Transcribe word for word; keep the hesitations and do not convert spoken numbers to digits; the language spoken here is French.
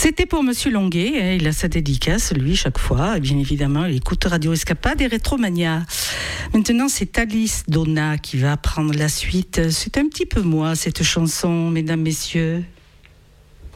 C'était pour Monsieur Longuet, hein, il a sa dédicace, lui, chaque fois. Et bien évidemment, il écoute Radio Escapade et Rétromania. Maintenant, c'est Alice Donna qui va prendre la suite. C'est un petit peu moi, cette chanson, mesdames, messieurs.